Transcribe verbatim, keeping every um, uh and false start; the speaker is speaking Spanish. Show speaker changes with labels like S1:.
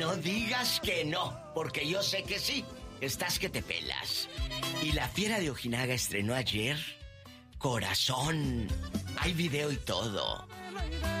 S1: No digas que no, porque yo sé que sí. Estás que te pelas. Y La Fiera de Ojinaga estrenó ayer Corazón. Hay video y todo.